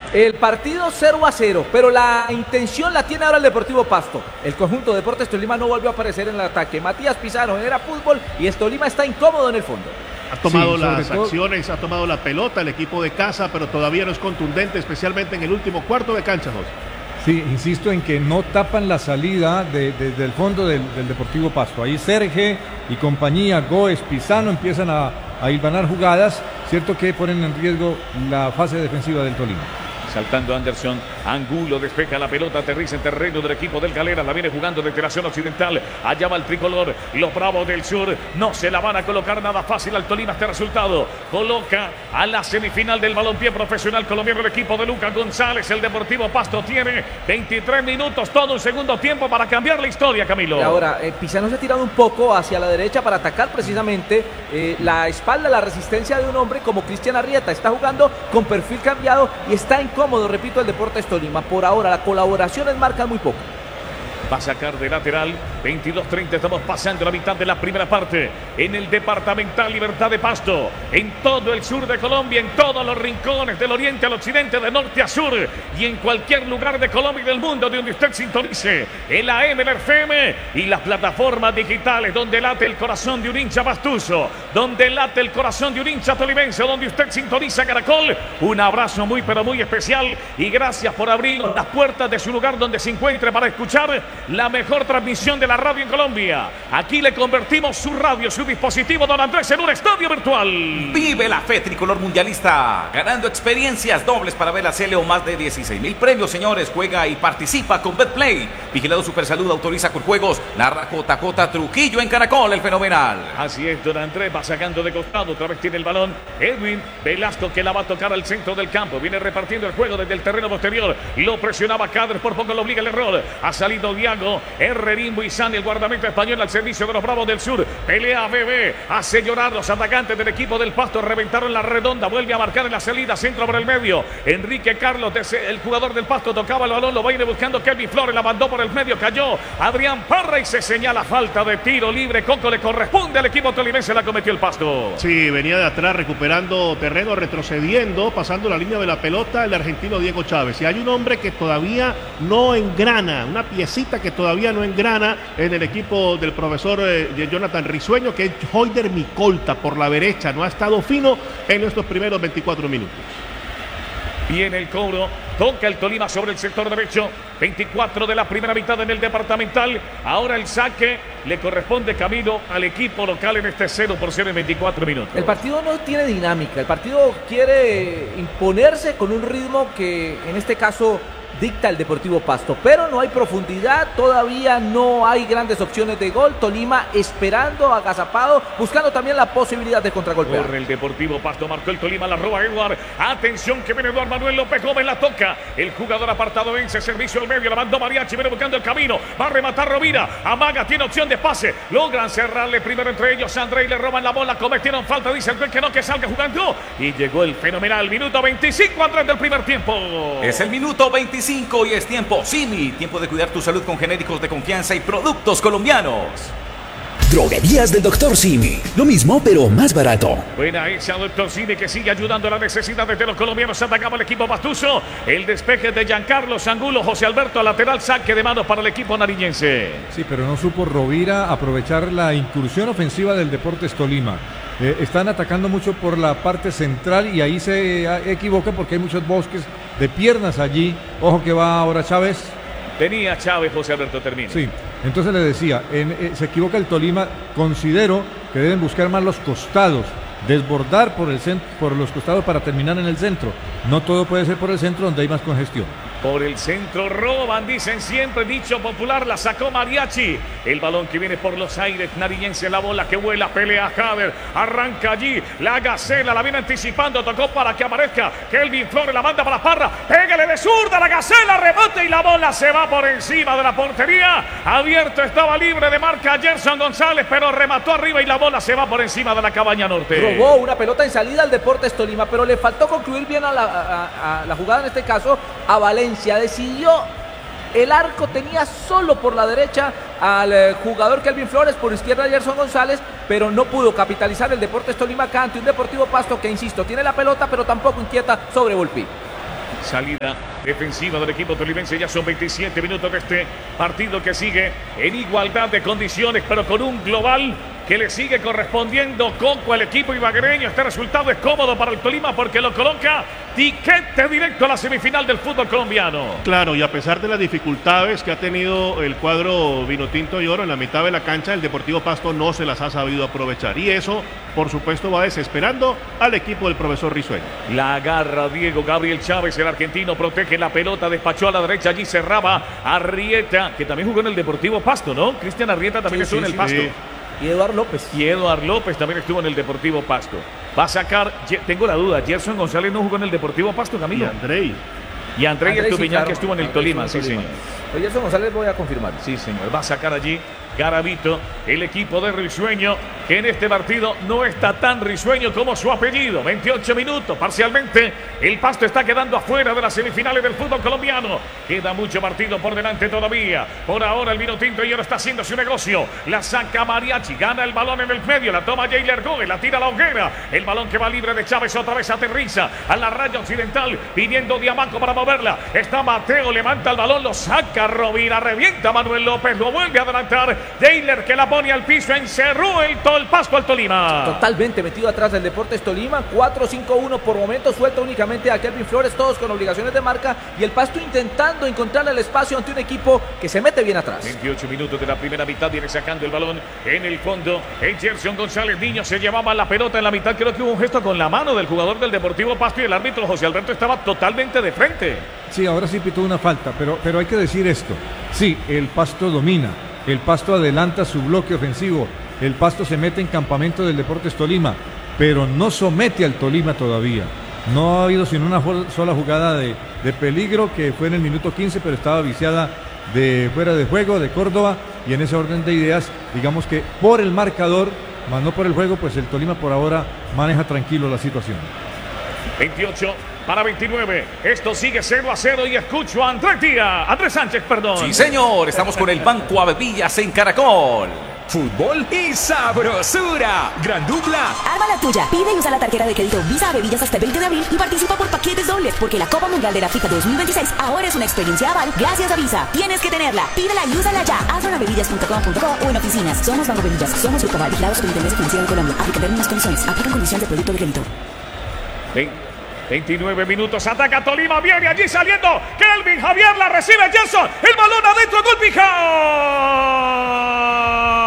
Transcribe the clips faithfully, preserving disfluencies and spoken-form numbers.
El partido cero a cero, pero la intención la tiene ahora el Deportivo Pasto. El conjunto de Deportes Tolima no volvió a aparecer en el ataque. Matías Pizarro genera fútbol y el Tolima está incómodo en el fondo. Ha tomado sí, las todo... acciones, ha tomado la pelota el equipo de casa, pero todavía no es contundente, especialmente en el último cuarto de cancha, José. Sí, insisto en que no tapan la salida de, de, del fondo del, del Deportivo Pasto. Ahí Serge y compañía, Goes, Pisano empiezan a, a hilvanar jugadas, cierto que ponen en riesgo la fase defensiva del Tolima. Saltando Anderson, Angulo despeja la pelota, aterriza en terreno del equipo del Galera, la viene jugando desde la zona occidental, allá va el tricolor, los Bravos del Sur no se la van a colocar nada fácil al Tolima este resultado, coloca a la semifinal del balompié profesional colombiano el equipo de Lucas González, el Deportivo Pasto tiene veintitrés minutos, todo un segundo tiempo para cambiar la historia, Camilo. Y ahora, eh, Pizano se ha tirado un poco hacia la derecha para atacar precisamente eh, la espalda, la resistencia de un hombre como Cristian Arrieta, está jugando con perfil cambiado y está en cómodo, repito, el Deportes Tolima. Por ahora, las colaboraciones marcan muy poco. Va a sacar de lateral, veintidós treinta, estamos pasando la mitad de la primera parte en el departamental Libertad de Pasto, en todo el sur de Colombia, en todos los rincones del oriente al occidente, de norte a sur y en cualquier lugar de Colombia y del mundo de donde usted sintonice el A M, el F M y las plataformas digitales donde late el corazón de un hincha pastuso, donde late el corazón de un hincha tolimense, donde usted sintoniza Caracol. Un abrazo muy pero muy especial y gracias por abrir las puertas de su lugar donde se encuentre para escuchar la mejor transmisión de la radio en Colombia. Aquí le convertimos su radio, su dispositivo, don Andrés, en un estadio virtual. Vive la fe tricolor mundialista, ganando experiencias dobles para ver la C L O, más de dieciséis mil premios, señores. Juega y participa con Betplay. Vigilado Supersalud, autoriza con juegos. Narra J J Trujillo en Caracol, el fenomenal. Así es, don Andrés va sacando de costado, otra vez tiene el balón Edwin Velasco, que la va a tocar al centro del campo. Viene repartiendo el juego desde el terreno posterior. Lo presionaba Cadres, por poco lo obliga el error. Ha salido Diago, Herrerín Buizán, el guardameta español al servicio de los Bravos del Sur. Pelea Bebé, hace llorar los atacantes del equipo del Pasto. Reventaron la redonda, vuelve a marcar en la salida, centro por el medio. Enrique Carlos, el jugador del Pasto, tocaba el balón, lo va a ir buscando Kelvin Flores, la mandó por el medio, cayó Adrián Parra y se señala falta de tiro libre. Coco, le corresponde al equipo tolimense, la cometió el Pasto. Sí, venía de atrás recuperando terreno, retrocediendo, pasando la línea de la pelota el argentino Diego Chávez. Y hay un hombre que todavía no engrana, una piecita que todavía no engrana en el equipo del profesor eh, Jonathan Risueño, que es Hoyder Micolta por la derecha. No ha estado fino en estos primeros veinticuatro minutos. Viene el cobro, toca el Tolima sobre el sector derecho, veinticuatro de la primera mitad en el departamental. Ahora el saque le corresponde, Camilo, al equipo local en este cero por cero en veinticuatro minutos. El partido no tiene dinámica, el partido quiere imponerse con un ritmo que en este caso dicta el Deportivo Pasto, pero no hay profundidad, todavía no hay grandes opciones de gol. Tolima esperando, agazapado, buscando también la posibilidad de contragolpear. Corre el Deportivo Pasto, marcó el Tolima, la roba Edward. Atención que viene Eduardo Manuel López Gómez, la toca. El jugador apartado vence, servicio al medio, la mandó Mariachi, viene buscando el camino, va a rematar Rovira, amaga, tiene opción de pase, logran cerrarle primero entre ellos André y le roban la bola, cometieron falta, dice el juez que no, que salga jugando. Y llegó el fenomenal minuto veinticinco atrás del primer tiempo. Es el minuto veinticinco y es tiempo Simi, tiempo de cuidar tu salud con genéricos de confianza y productos colombianos. Droguerías del doctor Simi, lo mismo pero más barato. Buena esa doctor Simi, que sigue ayudando a las necesidades de los colombianos. Atacaba el equipo pastuso, el despeje de Giancarlo Angulo, José Alberto lateral, saque de manos para el equipo nariñense. Sí, pero no supo Rovira aprovechar la incursión ofensiva del Deportes Tolima. Eh, están atacando mucho por la parte central y ahí se equivoca porque hay muchos bosques de piernas allí. Ojo que va ahora Chávez. Tenía Chávez, José Alberto, termina. Sí, entonces le decía, en, eh, se equivoca el Tolima. Considero que deben buscar más los costados, desbordar por, el cent por los costados para terminar en el centro. No todo puede ser por el centro donde hay más congestión. Por el centro roban, dicen siempre, dicho popular, la sacó Mariachi. El balón que viene por los aires, nariñense, la bola que vuela, pelea Jader, arranca allí, la Gacela, la viene anticipando, tocó para que aparezca Kelvin Flores, la manda para Parra, pégale de zurda, la Gacela, rebote y la bola se va por encima de la portería. Abierto estaba libre de marca Gerson González, pero remató arriba y la bola se va por encima de la cabaña norte. Robó una pelota en salida al Deportes Tolima, pero le faltó concluir bien a la, a, a, a la jugada, en este caso a Valencia. Decidió, el arco tenía solo por la derecha al eh, jugador Kelvin Flores, por izquierda Gerson González, pero no pudo capitalizar el Deportes Tolima acá ante un Deportivo Pasto que, insisto, tiene la pelota pero tampoco inquieta sobre Volpi. Salida defensiva del equipo tolimense. Ya son veintisiete minutos de este partido que sigue en igualdad de condiciones, pero con un global que le sigue correspondiendo Coco al equipo ibaguereño. Este resultado es cómodo para el Tolima porque lo coloca tiquete directo a la semifinal del fútbol colombiano. Claro, y a pesar de las dificultades que ha tenido el cuadro vinotinto y oro en la mitad de la cancha, el Deportivo Pasto no se las ha sabido aprovechar. Y eso, por supuesto, va desesperando al equipo del profesor Risueño. La agarra Diego Gabriel Chávez, el argentino, protege la pelota, despachó a la derecha, allí cerraba Arrieta, que también jugó en el Deportivo Pasto, ¿no? Cristian Arrieta también sí, estuvo sí, en el sí, Pasto. Sí. Y Eduardo López. Y Eduardo López también estuvo en el Deportivo Pasto. Va a sacar, tengo la duda, Gerson González no jugó en el Deportivo Pasto, Camilo. Y Andrei. Y André Andrei, Estupiñán, sí, claro. que estuvo en el Andrei Tolima, estuvo sí, en el señor. Tolima. Pero Gerson González voy a confirmar. Sí, señor. Va a sacar allí Garavito, el equipo de Risueño, que en este partido no está tan risueño como su apellido. veintiocho minutos, parcialmente. El Pasto está quedando afuera de las semifinales del fútbol colombiano. Queda mucho partido por delante todavía. Por ahora el Vinotinto y ahora está haciendo su negocio. La saca Mariachi, gana el balón en el medio, la toma Jailer Gómez, la tira a la hoguera. El balón que va libre de Chávez otra vez aterriza a la raya occidental, pidiendo Diamaco para moverla. Está Mateo, levanta el balón, lo saca Rovira, revienta Manuel López, lo vuelve a adelantar. Jailer que la pone al piso, encerró el, el Pasto al Tolima. Totalmente metido atrás del Deportes Tolima, cuatro cinco uno por momento, suelta únicamente a Kelvin Flores, todos con obligaciones de marca, y el Pasto intentando encontrar el espacio ante un equipo que se mete bien atrás. veintiocho minutos de la primera mitad, viene sacando el balón en el fondo. En Gerson González Niño se llevaba la pelota en la mitad, creo que hubo un gesto con la mano del jugador del Deportivo Pasto y el árbitro José Alberto estaba totalmente de frente. Sí, ahora sí pitó una falta, pero, pero hay que decir esto. Sí, el Pasto domina, el Pasto adelanta su bloque ofensivo, el Pasto se mete en campamento del Deportes Tolima, pero no somete al Tolima todavía. No ha habido sino una sola jugada de, de peligro, que fue en el minuto quince, pero estaba viciada de fuera de juego de Córdoba, y en ese orden de ideas, digamos que por el marcador, más no por el juego, pues el Tolima por ahora maneja tranquilo la situación. veintiocho para veintinueve. Esto sigue cero a cero y escucho a Andrés Díaz, Andrés Sánchez, perdón. Sí, señor, estamos con el Banco Avevillas en Caracol. Fútbol y sabrosura. Gran dupla. Arma la tuya. Pide y usa la tarjeta de crédito Visa Avevillas hasta el veinte de abril y participa por paquetes dobles, porque la Copa Mundial de la FIFA dos mil veintiséis ahora es una experiencia aval gracias a Visa. Tienes que tenerla. Pídela y úsala ya. Hazlo en avevillas punto com punto co o en oficinas. Somos Banco Avevillas. Somos Grupo Aval, vigilados por Superintendencia Financiera de Colombia. Aplica términos y condiciones. Aplican condiciones de producto de crédito. veintinueve minutos, ataca Tolima, viene allí saliendo Kelvin Javier, la recibe Gerson, el balón adentro, gol fijado.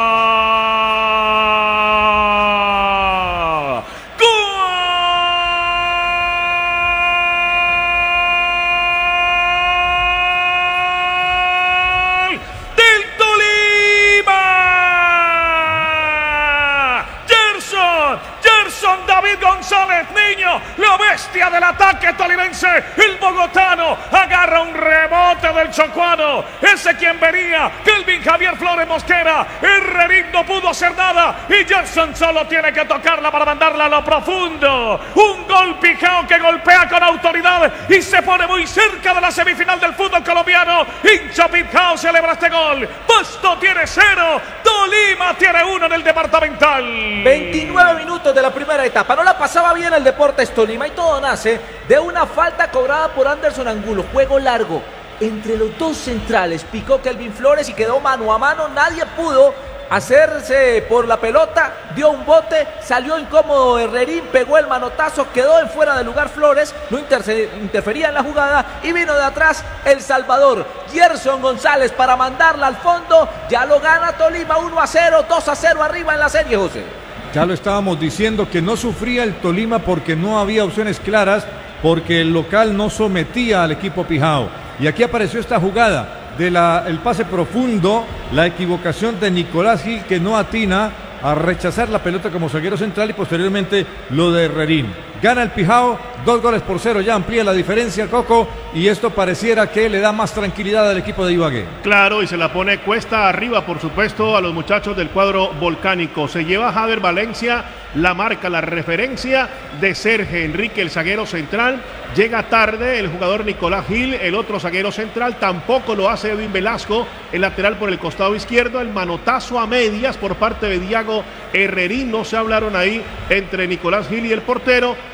David González Niño, la bestia del ataque tolimense, el bogotano, agarra un rebote del chocuano, ese quien venía, Kelvin Javier Flores Mosquera, Herrerín no pudo hacer nada y Gerson solo tiene que tocarla para mandarla a lo profundo, un gol picao que golpea con autoridad y se pone muy cerca de la semifinal del fútbol colombiano. Hincha Picao celebra este gol, Pasto tiene cero, Tolima tiene uno en el departamental. veintinueve minutos de la primera etapa, no la pasaba bien el Deportes Tolima y todo nace de una falta cobrada por Anderson Angulo, juego largo entre los dos centrales, picó Kelvin Flores y quedó mano a mano, nadie pudo hacerse por la pelota, dio un bote, salió incómodo Herrerín, pegó el manotazo, quedó en fuera de lugar Flores, no interfería en la jugada y vino de atrás El Salvador, Gerson González para mandarla al fondo, ya lo gana Tolima uno a cero, dos a cero arriba en la serie, José. Ya lo estábamos diciendo que no sufría el Tolima porque no había opciones claras, porque el local no sometía al equipo Pijao. Y aquí apareció esta jugada del pase profundo, la equivocación de Nicolás Gil que no atina a rechazar la pelota como zaguero central y posteriormente lo de Herrerín. Gana el Pijao, dos goles por cero, ya amplía la diferencia Coco y esto pareciera que le da más tranquilidad al equipo de Ibagué. Claro, y se la pone cuesta arriba, por supuesto, a los muchachos del cuadro volcánico. Se lleva Javier Valencia, la marca, la referencia de Sergio Enrique, el zaguero central. Llega tarde el jugador Nicolás Gil, el otro zaguero central. Tampoco lo hace Edwin Velasco, el lateral por el costado izquierdo. El manotazo a medias por parte de Diago Herrerín. No se hablaron ahí entre Nicolás Gil y el portero.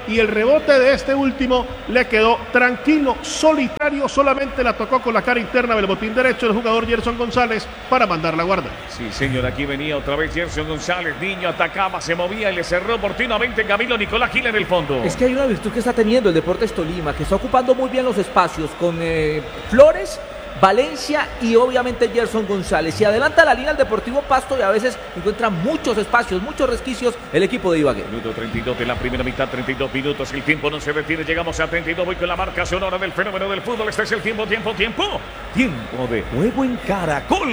y el rebote de este último le quedó tranquilo, solitario, solamente la tocó con la cara interna del botín derecho el jugador Gerson González para mandar la guarda. Sí, señor, aquí venía otra vez Gerson González, niño, atacaba, se movía y le cerró oportunamente Camilo Nicolás Gil en el fondo. Es que hay una virtud que está teniendo el Deportes Tolima, que está ocupando muy bien los espacios con eh, Flores, Valencia y obviamente Gerson González. Y adelanta la línea el Deportivo Pasto y a veces encuentra muchos espacios, muchos resquicios el equipo de Ibagué. Minuto treinta y dos de la primera mitad, treinta y dos minutos, el tiempo no se detiene, llegamos a treinta y dos, voy con la marca sonora del fenómeno del fútbol, este es el tiempo, tiempo, tiempo, tiempo de juego en Caracol.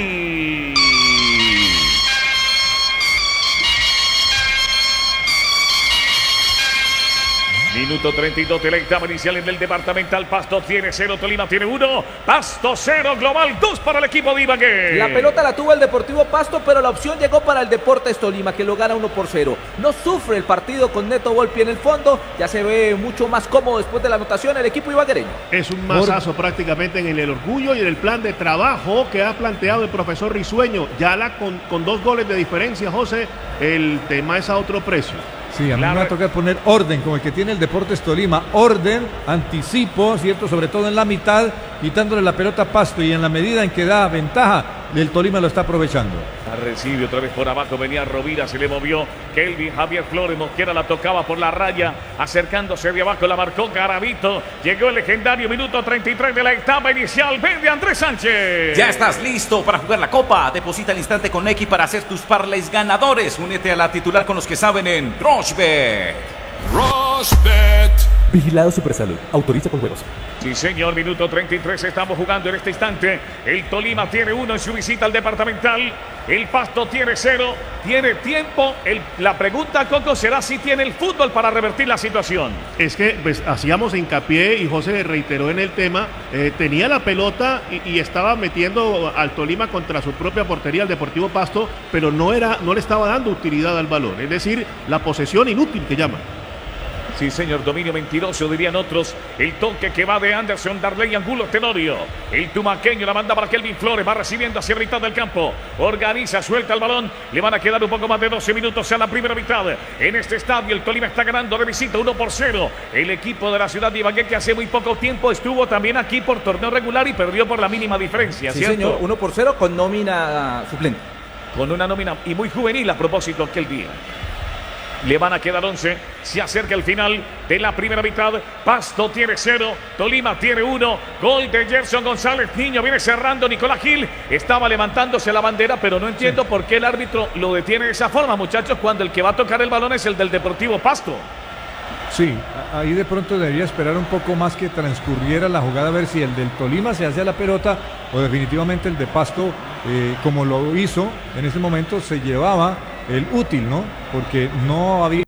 Minuto treinta y dos de la etapa inicial en el departamental. Pasto tiene cero, Tolima tiene uno. Pasto cero, global dos para el equipo de Ibagué. La pelota la tuvo el Deportivo Pasto, pero la opción llegó para el Deportes Tolima, que lo gana uno por cero. No sufre el partido con Neto Volpi en el fondo. Ya se ve mucho más cómodo después de la anotación el equipo ibaguereño. Es un masazo Por... prácticamente en el orgullo y en el plan de trabajo que ha planteado el profesor Risueño. Ya la con, con dos goles de diferencia, José, el tema es a otro precio. Sí, a mí me va a tocar poner orden, como el que tiene el Deportes Tolima. Orden, anticipo, ¿cierto? Sobre todo en la mitad, quitándole la pelota a Pasto y en la medida en que da ventaja, el Tolima lo está aprovechando. La recibe otra vez por abajo, venía Rovira, se le movió Kelvin Javier Flores, Mosquera la tocaba por la raya, acercándose de abajo, la marcó Garavito. Llegó el legendario minuto treinta y tres de la etapa inicial. Vende Andrés Sánchez. Ya estás listo para jugar la Copa. Deposita al instante con X para hacer tus parlays ganadores. Únete a la titular con los que saben en Rushbet. Rushbet. Vigilado Supersalud. Autoriza con juegos. Sí, señor, minuto treinta y tres, estamos jugando en este instante. El Tolima tiene uno en su visita al departamental. El Pasto tiene cero, tiene tiempo. El, la pregunta, Coco, será si tiene el fútbol para revertir la situación. Es que pues, hacíamos hincapié y José reiteró en el tema, eh, tenía la pelota y, y estaba metiendo al Tolima contra su propia portería, al Deportivo Pasto, pero no, era, no le estaba dando utilidad al balón, es decir, la posesión inútil que llaman. Sí, señor, dominio mentiroso, dirían otros. El toque que va de Anderson, Darley, Angulo, Tenorio. El tumaqueño la manda para Kelvin Flores, va recibiendo hacia mitad del campo. Organiza, suelta el balón. Le van a quedar un poco más de doce minutos a la primera mitad. En este estadio, el Tolima está ganando de visita uno por cero. El equipo de la ciudad de Ibagué, que hace muy poco tiempo estuvo también aquí por torneo regular y perdió por la mínima diferencia, sí, ¿cierto? Señor, uno por cero con nómina suplente. Con una nómina y muy juvenil a propósito aquel día. Le van a quedar once, se acerca el final de la primera mitad. Pasto tiene cero, Tolima tiene uno. Gol de Gerson González, niño, viene cerrando Nicolás Gil. Estaba levantándose la bandera, pero no entiendo sí. por qué el árbitro lo detiene de esa forma, muchachos, cuando el que va a tocar el balón es el del Deportivo Pasto. Sí, ahí de pronto debería esperar un poco más que transcurriera la jugada, a ver si el del Tolima se hacía la pelota o definitivamente el de Pasto, eh, como lo hizo en ese momento, se llevaba el útil, ¿no? Porque no había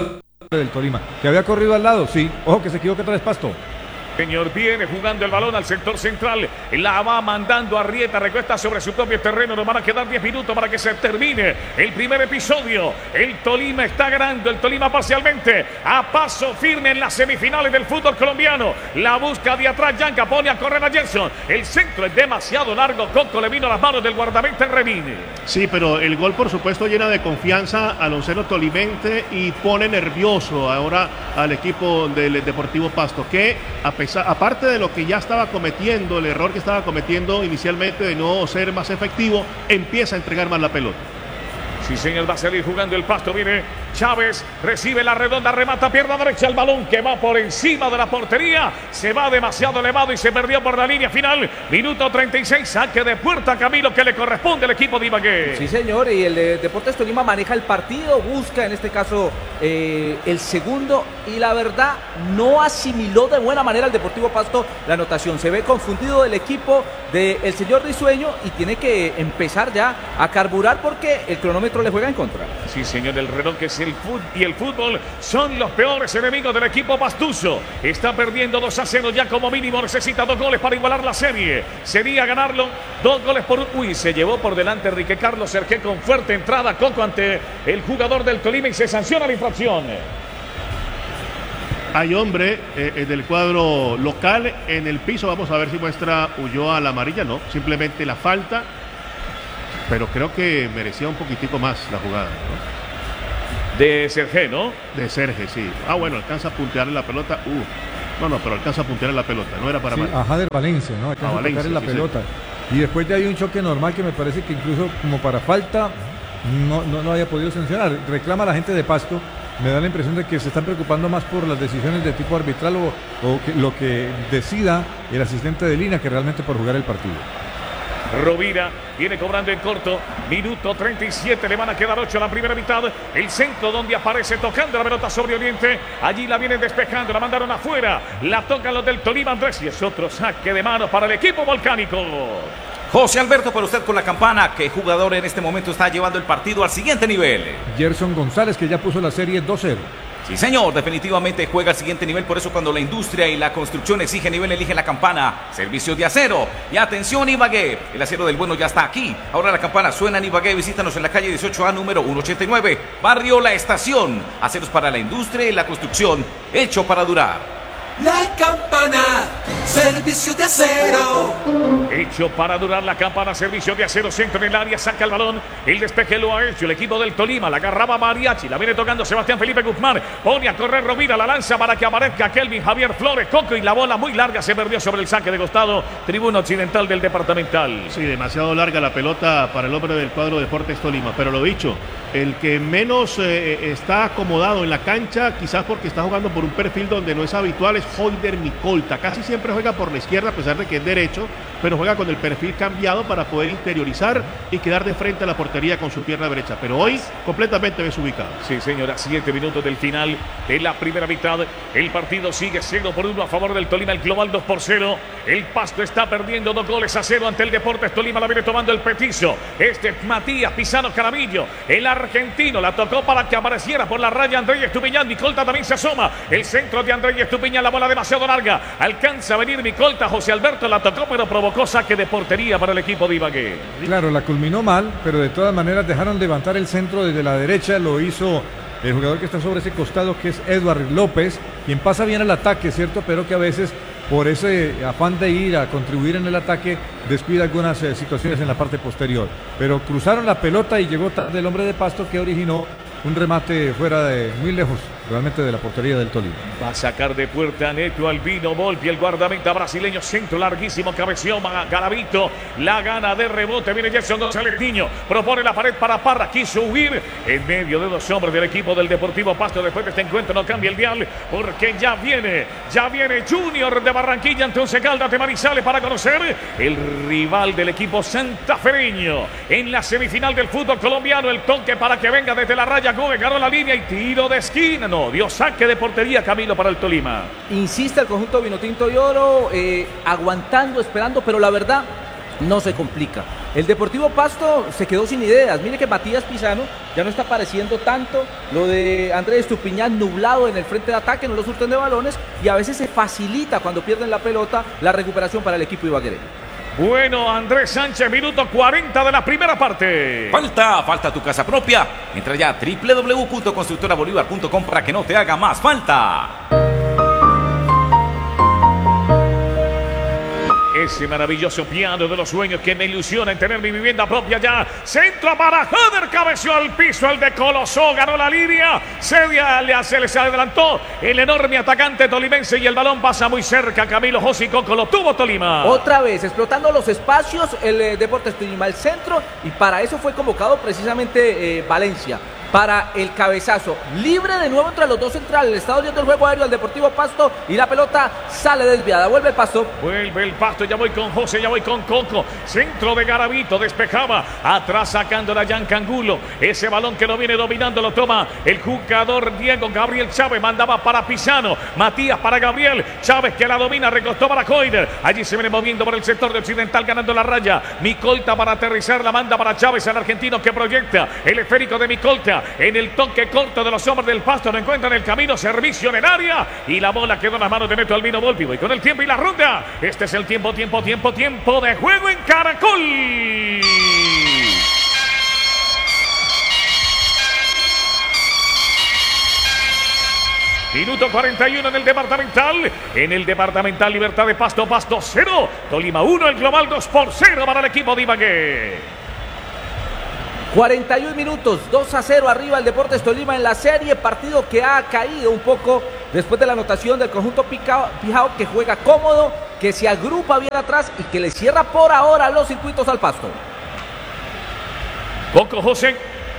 del Tolima, que había corrido al lado, sí, ojo que se equivoca otra vez Pasto. Señor, viene jugando el balón al sector central, la va mandando a Arrieta, recuesta sobre su propio terreno, nos van a quedar diez minutos para que se termine el primer episodio. El Tolima está ganando, el Tolima parcialmente, a paso firme en las semifinales del fútbol colombiano. La busca de atrás, Yanka pone a correr a Gerson, el centro es demasiado largo, Coco le vino a las manos del guardameta Remini. Sí, pero el gol por supuesto llena de confianza al onceno tolimense y pone nervioso ahora al equipo del Deportivo Pasto, que a pesar aparte de lo que ya estaba cometiendo, el error que estaba cometiendo inicialmente de no ser más efectivo, empieza a entregar más la pelota. Sí, señor, va a salir jugando el Pasto, viene Chávez, recibe la redonda, remata, pierna derecha, el balón que va por encima de la portería, se va demasiado elevado y se perdió por la línea final. Minuto treinta y seis, saque de puerta, Camilo, que le corresponde al equipo de Ibagué. Sí, señor, y el de Deportes Tolima maneja el partido, busca en este caso eh, el segundo, y la verdad no asimiló de buena manera el Deportivo Pasto la anotación. Se ve confundido el equipo del señor Risueño y tiene que empezar ya a carburar porque el cronómetro le juega en contra. Sí, señor, el reloj que es el fútbol y el fútbol son los peores enemigos del equipo pastuso. Está perdiendo dos a cero, ya como mínimo necesita dos goles para igualar la serie. Sería ganarlo dos goles por un... Uy, se llevó por delante Enrique Carlos Sergé con fuerte entrada, Coco, ante el jugador del Tolima y se sanciona la infracción. Hay hombre eh, del cuadro local en el piso. Vamos a ver si muestra Ulloa la amarilla. No, simplemente la falta. Pero creo que merecía un poquitico más la jugada, ¿no? de Sergé, ¿no? De Sergé, sí. Ah, bueno, alcanza a puntearle la pelota. Uh, no, no, pero alcanza a puntearle la pelota. No era para sí, más. A Jader Valencia, ¿no? Alcanza a, a Valencia, la sí, pelota. Sí. Y después ya hay un choque normal que me parece que incluso como para falta no, no, no haya podido sancionar. Reclama la gente de Pasto. Me da la impresión de que se están preocupando más por las decisiones de tipo arbitral o, o que, lo que decida el asistente de línea que realmente por jugar el partido. Rovira viene cobrando en corto, minuto treinta y siete, le van a quedar ocho a la primera mitad. El centro donde aparece tocando la pelota sobre Oriente, allí la vienen despejando, la mandaron afuera, la tocan los del Tolima Andrés y es otro saque de manos para el equipo volcánico. José Alberto, para usted con la campana, ¿qué jugador en este momento está llevando el partido al siguiente nivel? Gerson González, que ya puso la serie dos cero. Sí, señor, definitivamente juega al siguiente nivel, por eso cuando la industria y la construcción exige nivel, elige la campana. Servicios de acero. Y atención, Ibagué, el acero del bueno ya está aquí. Ahora la campana suena en Ibagué, visítanos en la calle dieciocho A, número ciento ochenta y nueve, Barrio La Estación. Aceros para la industria y la construcción, hecho para durar. La campana, servicio de acero. Hecho para durar la campana, servicio de acero, centro en el área, saca el balón. El despeje lo ha hecho el equipo del Tolima, la agarraba Mariachi, la viene tocando Sebastián Felipe Guzmán. Pone a correr Rovira, la lanza para que aparezca Kelvin Javier Flores Coco y la bola muy larga se perdió sobre el saque de costado. Tribuna occidental del departamental. Sí, demasiado larga la pelota para el hombre del cuadro Deportes Tolima, pero lo dicho, el que menos eh, está acomodado en la cancha, quizás porque está jugando por un perfil donde no es habitual, es Hoider Micolta. Casi siempre juega por la izquierda a pesar de que es derecho, pero juega con el perfil cambiado para poder interiorizar y quedar de frente a la portería con su pierna derecha, pero hoy completamente desubicado. Sí, señora, siete minutos del final de la primera mitad. El partido sigue cero por uno a favor del Tolima, el global dos por cero. El Pasto está perdiendo dos goles a cero ante el Deportes Tolima, la viene tomando el petizo. Este es Matías Pisano Caramillo, el argentino, la tocó para que apareciera por la raya Andrés Estupiñán. Micolta también se asoma, el centro de Andrés Estupiñán, la bola demasiado larga, alcanza a venir Micolta, José Alberto la tocó pero provocó saque de portería para el equipo de Ibagué. Claro, la culminó mal, pero de todas maneras dejaron levantar el centro desde la derecha, lo hizo el jugador que está sobre ese costado, que es Edward López, quien pasa bien al ataque, ¿cierto? Pero que a veces por ese afán de ir a contribuir en el ataque descuida algunas eh, situaciones en la parte posterior. Pero cruzaron la pelota y llegó tarde el hombre de Pasto, que originó un remate fuera de muy lejos realmente de la portería del Tolima. Va a sacar de puerta Neto Albino Volpi, el guardameta brasileño, centro larguísimo, cabeció Garavito, la gana de rebote, viene Gerson González Niño, propone la pared para Parra, quiso huir en medio de dos hombres del equipo del Deportivo Pasto. Después de este encuentro no cambia el dial, porque ya viene, ya viene Junior de Barranquilla ante Once Caldas de Manizales para conocer el rival del equipo santafereño en la semifinal del fútbol colombiano. El toque para que venga desde la raya, Gómez ganó la línea y tiro de esquina, no, dio saque de portería Camilo para el Tolima. Insiste el conjunto Vinotinto y Oro, eh, aguantando, esperando, pero la verdad no se complica. El Deportivo Pasto se quedó sin ideas. Mire que Matías Pisano ya no está apareciendo tanto. Lo de Andrés Estupiñán nublado en el frente de ataque, no lo surten de balones y a veces se facilita cuando pierden la pelota la recuperación para el equipo ibaguereño. Bueno, Andrés Sánchez, minuto cuarenta de la primera parte. Falta, falta tu casa propia. Entra ya a doble u doble u doble u punto constructora bolívar punto com para que no te haga más falta. Ese maravilloso piano de los sueños que me ilusiona en tener mi vivienda propia ya. Centro para Jader, cabeció al piso, el de Colosó, ganó la línea. Se, se les adelantó el enorme atacante tolimense y el balón pasa muy cerca. Camilo José Coco lo tuvo Tolima. Otra vez, explotando los espacios, el eh, Deportes Tolima, el centro, y para eso fue convocado precisamente eh, Valencia. Para el cabezazo, libre de nuevo entre los dos centrales, el estado del juego aéreo al Deportivo Pasto y la pelota sale desviada, vuelve el Pasto. Vuelve el Pasto, ya voy con José, ya voy con Coco, centro de Garavito, despejaba, atrás sacando a Jan Cangulo, ese balón que lo viene dominando lo toma el jugador Diego Gabriel Chávez, mandaba para Pisano, Matías para Gabriel, Chávez que la domina, recostó para Coider, allí se viene moviendo por el sector de Occidental ganando la raya, Micolta para aterrizar, la manda para Chávez, el argentino que proyecta, el esférico de Micolta, en el toque corto de los hombres del Pasto, no encuentran el camino, servicio en el área y la bola quedó en las manos de Neto Albino Volpi. Y con el tiempo y la ronda, este es el tiempo, tiempo, tiempo, tiempo de juego en Caracol. Minuto cuarenta y uno en el departamental. En el departamental Libertad de Pasto, Pasto cero. Tolima uno, el global dos por cero para el equipo de Ibagué. cuarenta y un minutos, dos a cero arriba el Deportes Tolima en la serie, partido que ha caído un poco después de la anotación del conjunto Pijao, que juega cómodo, que se agrupa bien atrás y que le cierra por ahora los circuitos al Pasto. Coco José.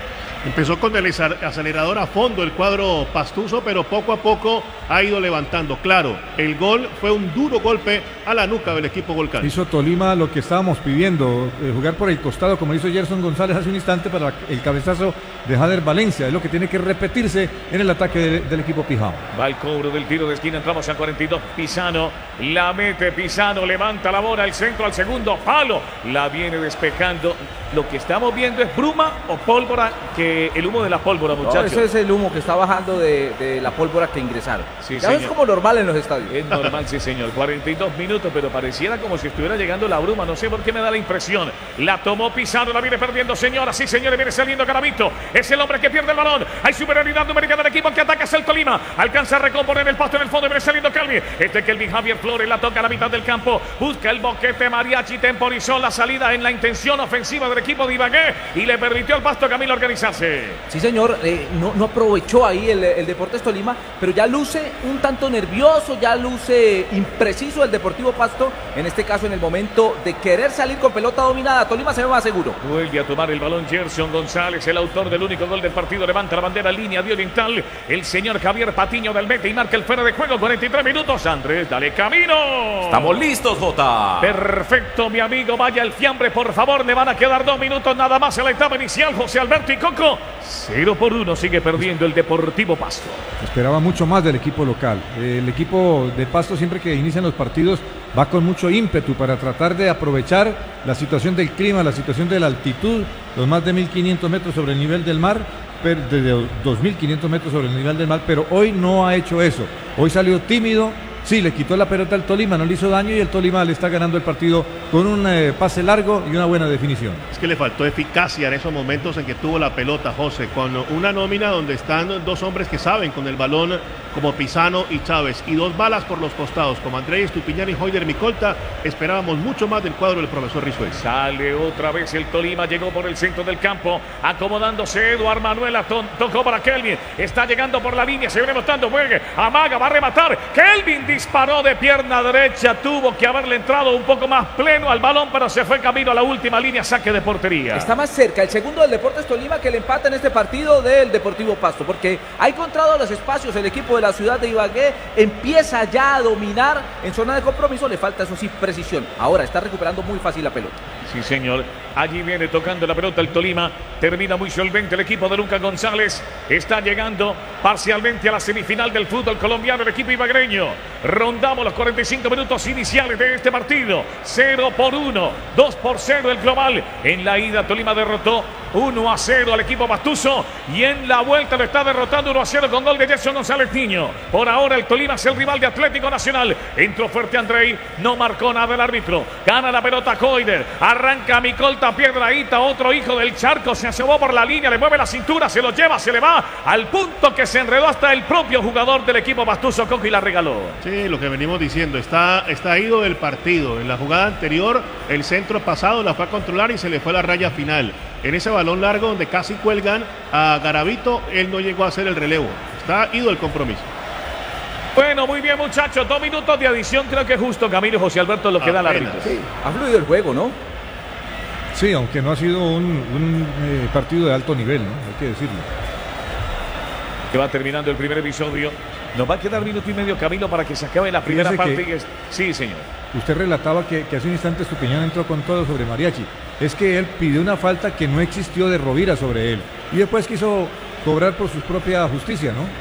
Empezó con el acelerador a fondo el cuadro pastuso, pero poco a poco ha ido levantando. Claro, el gol fue un duro golpe a la nuca del equipo Volcán. Hizo Tolima lo que estábamos pidiendo, eh, jugar por el costado como hizo Gerson González hace un instante para el cabezazo de Jader Valencia. Es lo que tiene que repetirse en el ataque de, del equipo Pijao. Va el cobro del tiro de esquina, entramos a cuarenta y dos, Pisano, la mete Pisano, levanta la bola, el centro al segundo palo, la viene despejando. Lo que estamos viendo es bruma o pólvora, que el humo de la pólvora, muchachos. No, eso es el humo que está bajando de, de la pólvora que ingresaron. Sí, ya es como normal en los estadios. Es normal, sí, señor. cuarenta y dos minutos, pero pareciera como si estuviera llegando la bruma. No sé por qué me da la impresión. La tomó Pisano, la viene perdiendo, señoras sí, señores. Viene saliendo Garavito. Es el hombre que pierde el balón. Hay superioridad numérica del equipo que ataca, es el Tolima. Alcanza a recomponer el Pasto en el fondo. Viene saliendo Kelvin. Este Kelvin Javier Flores la toca a la mitad del campo. Busca el boquete. Mariachi temporizó la salida en la intención ofensiva del equipo de Ibagué y le permitió al Pasto Camilo organizarse. Sí, señor, eh, no, no aprovechó ahí el, el Deportes Tolima, pero ya luce un tanto nervioso, ya luce impreciso el Deportivo Pasto, en este caso en el momento de querer salir con pelota dominada. Tolima se ve más seguro. Vuelve a tomar el balón Gerson González, el autor del único gol del partido, levanta la bandera línea de Oriental, el señor Javier Patiño del Mete y marca el fuera de juego. Cuarenta y tres minutos, Andrés, dale camino. Estamos listos, Jota. Perfecto, mi amigo, vaya el fiambre, por favor, le van a quedar dos minutos nada más en la etapa inicial. José Alberto y Coco, cero por uno sigue perdiendo el Deportivo Pasto. Esperaba mucho más del equipo local. El equipo de Pasto, siempre que inician los partidos, va con mucho ímpetu para tratar de aprovechar la situación del clima, la situación de la altitud, los más de mil quinientos metros sobre el nivel del mar, pero desde dos mil quinientos metros sobre el nivel del mar, pero hoy no ha hecho eso. Hoy salió tímido. Sí, le quitó la pelota al Tolima, no le hizo daño y el Tolima le está ganando el partido con un eh, pase largo y una buena definición. Es que le faltó eficacia en esos momentos en que tuvo la pelota, José, con una nómina donde están dos hombres que saben con el balón, como Pisano y Chávez, y dos balas por los costados, como Andrés Estupiñán y Hoyder Micolta. Esperábamos mucho más del cuadro del profesor Rizuela. Sale otra vez el Tolima, llegó por el centro del campo, acomodándose Eduard Manuela, to tocó para Kelvin, está llegando por la línea, se viene mostrando, juegue, amaga, va a rematar, Kelvin disparó de pierna derecha, tuvo que haberle entrado un poco más pleno al balón, pero se fue camino a la última línea, saque de portería. Está más cerca el segundo del Deportes Tolima que el empate en este partido del Deportivo Pasto, porque ha encontrado los espacios el equipo de la ciudad de Ibagué, empieza ya a dominar en zona de compromiso, le falta eso sí precisión, ahora está recuperando muy fácil la pelota. Sí, señor. Allí viene tocando la pelota el Tolima. Termina muy solvente el equipo de Lucas González. Está llegando parcialmente a la semifinal del fútbol colombiano el equipo ibagreño. Rondamos los cuarenta y cinco minutos iniciales de este partido. cero por uno, dos por cero el global. En la ida Tolima derrotó uno a cero al equipo pastuso y en la vuelta lo está derrotando uno a cero con gol de Gerson González Niño. Por ahora el Tolima es el rival de Atlético Nacional. Entró fuerte Andrei, no marcó nada el árbitro. Gana la pelota Coider. Arranca Micolta Piedrahíta, otro hijo del charco, se asomó por la línea, le mueve la cintura, se lo lleva, se le va, al punto que se enredó hasta el propio jugador del equipo pastuso, Coco, y la regaló. Sí, lo que venimos diciendo, está, está ido del partido. En la jugada anterior, el centro pasado la fue a controlar y se le fue la raya final. En ese balón largo donde casi cuelgan a Garavito, él no llegó a hacer el relevo. Está ido el compromiso. Bueno, muy bien, muchachos, dos minutos de adición, creo que es justo, Camilo, José Alberto, lo que da el árbitro. Sí, ha fluido el juego, ¿no? Sí, aunque no ha sido un, un eh, partido de alto nivel, ¿no? Hay que decirlo. Que va terminando el primer episodio. Nos va a quedar minuto y medio, Camilo, para que se acabe la primera Fíjese parte. que Es... Sí, señor. Usted relataba que, que hace un instante Estupiñán entró con todo sobre Mariachi. Es que él pidió una falta que no existió de Rovira sobre él. Y después quiso cobrar por su propia justicia, ¿no?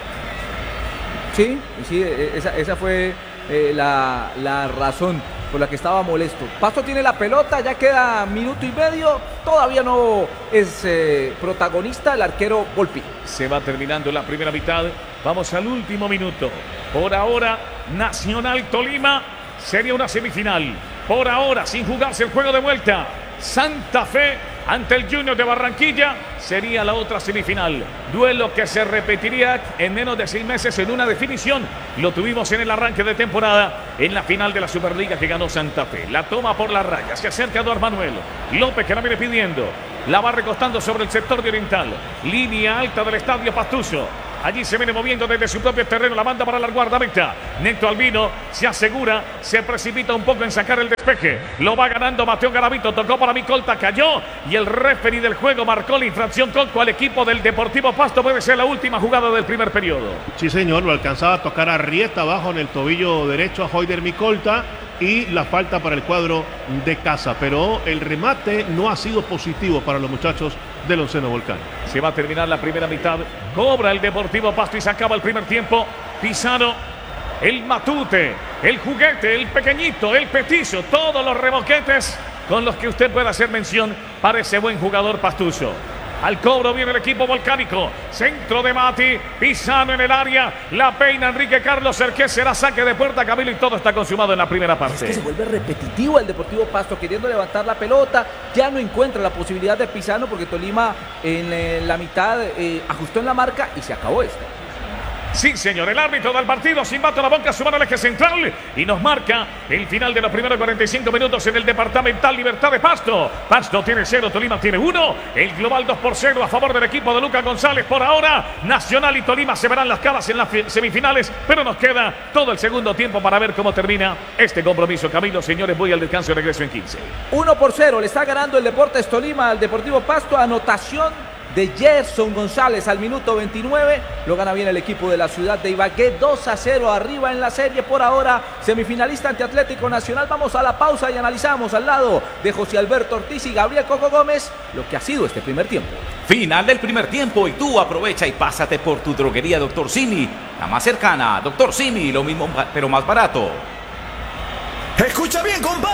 Sí, sí, esa, esa fue eh, la, la razón por la que estaba molesto. Pasto tiene la pelota, ya queda minuto y medio, todavía no es eh, protagonista el arquero Volpi. Se va terminando la primera mitad, vamos al último minuto. Por ahora, Nacional Tolima sería una semifinal. Por ahora, sin jugarse el juego de vuelta, Santa Fe ante el Junior de Barranquilla sería la otra semifinal. Duelo que se repetiría en menos de seis meses en una definición. Lo tuvimos en el arranque de temporada en la final de la Superliga que ganó Santa Fe. La toma por la raya, se acerca Eduard Manuel López, que la viene pidiendo. La va recostando sobre el sector de Oriental. Línea alta del estadio Pastuso. Allí se viene moviendo desde su propio terreno, la manda para la guardameta. Neto Albino se asegura, se precipita un poco en sacar el despeje. Lo va ganando Mateo Garavito, tocó para Micolta, cayó. Y el referee del juego marcó la infracción Colco al equipo del Deportivo Pasto. Puede ser la última jugada del primer periodo. Sí, señor, lo alcanzaba a tocar a Rieta abajo en el tobillo derecho a Hoyder Micolta. Y la falta para el cuadro de casa, pero el remate no ha sido positivo para los muchachos del Onceno Volcán. Se va a terminar la primera mitad, cobra el Deportivo Pasto y se acaba el primer tiempo. Pisano, el matute, el juguete, el pequeñito, el petizo, todos los remoquetes con los que usted pueda hacer mención para ese buen jugador pastuso. Al cobro viene el equipo volcánico. Centro de Mati. Pisano en el área. La peina Enrique Carlos. El que será saque de puerta, Camilo, y todo está consumado en la primera parte. Es que se vuelve repetitivo el Deportivo Pasto queriendo levantar la pelota. Ya no encuentra la posibilidad de Pisano porque Tolima en eh, la mitad eh, ajustó en la marca y se acabó esto. Sí, señor, el árbitro del partido silbato la boca, su mano al eje central y nos marca el final de los primeros cuarenta y cinco minutos en el Departamental Libertad de Pasto. Pasto tiene cero, Tolima tiene uno. El global dos por cero a favor del equipo de Lucas González. Por ahora, Nacional y Tolima se verán las caras en las semifinales, pero nos queda todo el segundo tiempo para ver cómo termina este compromiso. Camilo, señores, voy al descanso y regreso en quince. uno por cero, le está ganando el Deportes Tolima al Deportivo Pasto. Anotación de Gerson González al minuto veintinueve. Lo gana bien el equipo de la ciudad de Ibagué. dos a cero arriba en la serie por ahora. Semifinalista ante Atlético Nacional. Vamos a la pausa y analizamos al lado de José Alberto Ortiz y Gabriel Coco Gómez lo que ha sido este primer tiempo. Final del primer tiempo y tú aprovecha y pásate por tu droguería Doctor Simi, la más cercana. Doctor Simi, lo mismo pero más barato. Escucha bien, compadre.